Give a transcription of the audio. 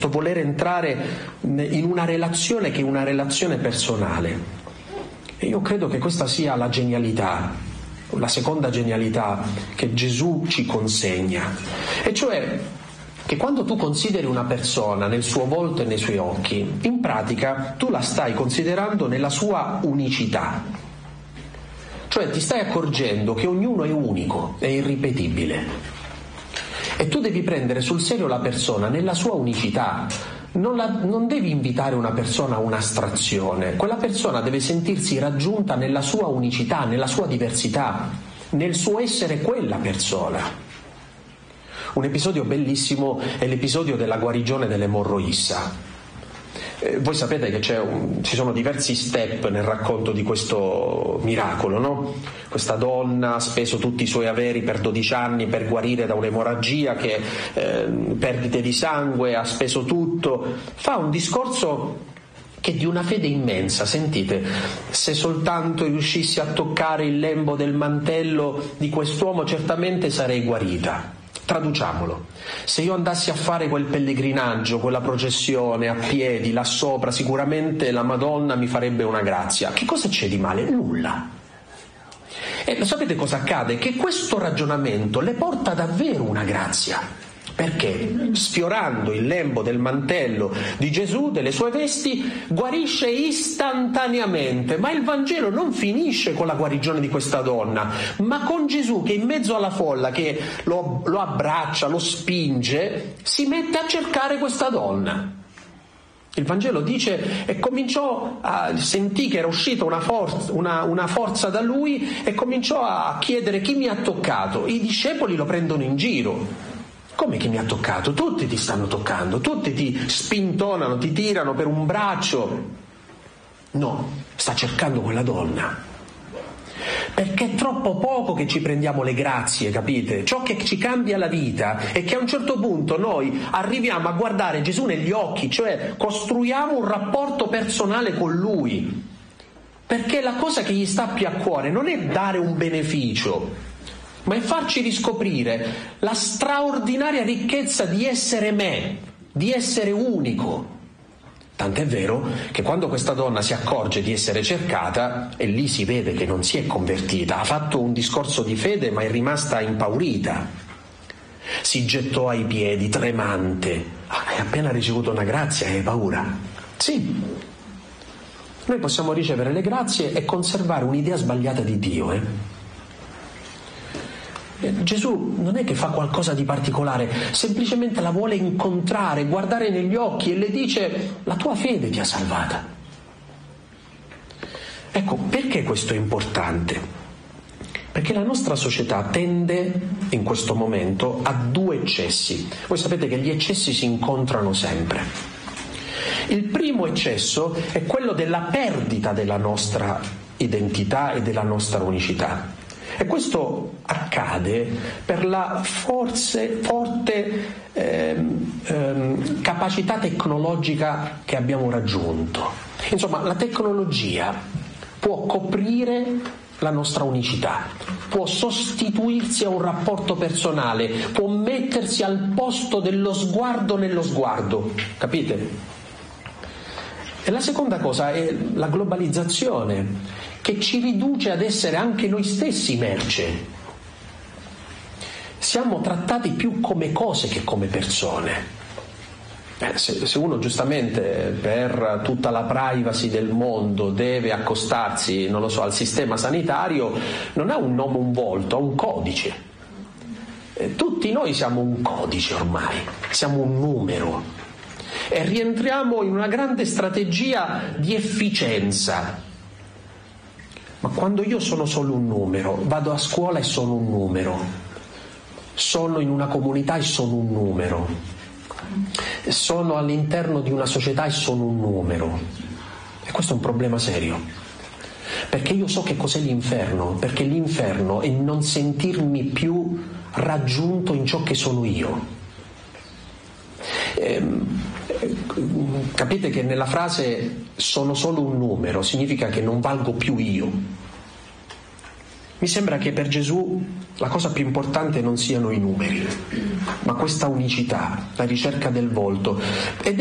voler entrare in una relazione che è una relazione personale. E io credo che questa sia la genialità, la seconda genialità che Gesù ci consegna, e cioè che quando tu consideri una persona nel suo volto e nei suoi occhi, in pratica tu la stai considerando nella sua unicità. Cioè ti stai accorgendo che ognuno è unico, è irripetibile. E tu devi prendere sul serio la persona nella sua unicità. Non devi invitare una persona a un'astrazione. Quella persona deve sentirsi raggiunta nella sua unicità, nella sua diversità, nel suo essere quella persona. Un episodio bellissimo è l'episodio della guarigione dell'emorroissa. Voi sapete che ci sono diversi step nel racconto di questo miracolo, no? Questa donna ha speso tutti i suoi averi per 12 anni per guarire da un'emorragia, perdite di sangue, ha speso tutto. Fa un discorso che è di una fede immensa. Sentite: se soltanto riuscissi a toccare il lembo del mantello di quest'uomo certamente sarei guarita. Traduciamolo: se io andassi a fare quel pellegrinaggio, quella processione a piedi là sopra, sicuramente la Madonna mi farebbe una grazia. Che cosa c'è di male? Nulla. E lo sapete cosa accade? Che questo ragionamento le porta davvero una grazia. Perché sfiorando il lembo del mantello di Gesù, delle sue vesti, guarisce istantaneamente. Ma il Vangelo non finisce con la guarigione di questa donna, ma con Gesù che in mezzo alla folla che lo abbraccia, lo spinge, si mette a cercare questa donna. Il Vangelo dice: e sentì che era uscita una forza da lui e cominciò a chiedere chi mi ha toccato. I discepoli lo prendono in giro. Come chi mi ha toccato? Tutti ti stanno toccando, tutti ti spintonano, ti tirano per un braccio. No, sta cercando quella donna. Perché è troppo poco che ci prendiamo le grazie, capite? Ciò che ci cambia la vita è che a un certo punto noi arriviamo a guardare Gesù negli occhi, cioè costruiamo un rapporto personale con Lui. Perché la cosa che gli sta più a cuore non è dare un beneficio, ma è farci riscoprire la straordinaria ricchezza di essere me, di essere unico. Tant'è vero che quando questa donna si accorge di essere cercata, e lì si vede che non si è convertita, ha fatto un discorso di fede ma è rimasta impaurita. Si gettò ai piedi, tremante. Hai appena ricevuto una grazia e hai paura? Sì. Noi possiamo ricevere le grazie e conservare un'idea sbagliata di Dio, Gesù non è che fa qualcosa di particolare, semplicemente la vuole incontrare, guardare negli occhi e le dice: la tua fede ti ha salvata. Ecco, perché questo è importante? Perché la nostra società tende in questo momento a 2 eccessi. Voi sapete che gli eccessi si incontrano sempre. Il primo eccesso è quello della perdita della nostra identità e della nostra unicità. E questo accade per la forte capacità tecnologica che abbiamo raggiunto. Insomma, la tecnologia può coprire la nostra unicità, può sostituirsi a un rapporto personale, può mettersi al posto dello sguardo nello sguardo, capite? E la seconda cosa è la globalizzazione, che ci riduce ad essere anche noi stessi merce. Siamo trattati più come cose che come persone. Se uno giustamente per tutta la privacy del mondo deve accostarsi, non lo so, al sistema sanitario, non ha un nome, un volto, ha un codice. Tutti noi siamo un codice ormai, siamo un numero. E rientriamo in una grande strategia di efficienza. Ma quando io sono solo un numero, vado a scuola e sono un numero, sono in una comunità e sono un numero, sono all'interno di una società e sono un numero. E questo è un problema serio, perché io so che cos'è l'inferno, perché l'inferno è non sentirmi più raggiunto in ciò che sono io. Capite che nella frase sono solo un numero significa che non valgo più io. Mi sembra che per Gesù la cosa più importante non siano i numeri, ma questa unicità, la ricerca del volto. Ed